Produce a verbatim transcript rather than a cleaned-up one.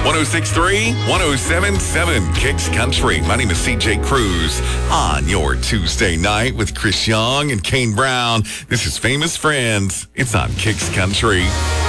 oh six point three, ten seventy-seven Kicks Country. My name is C J Cruz on your Tuesday night with Chris Young and Kane Brown. This is Famous Friends. It's on Kicks Country.